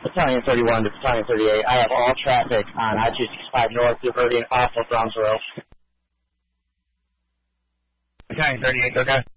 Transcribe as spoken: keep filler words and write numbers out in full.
Battalion thirty-one to Battalion thirty-eight. I have all traffic on I two sixty-five North diverting off of Brownsville. Battalion thirty-eight, okay.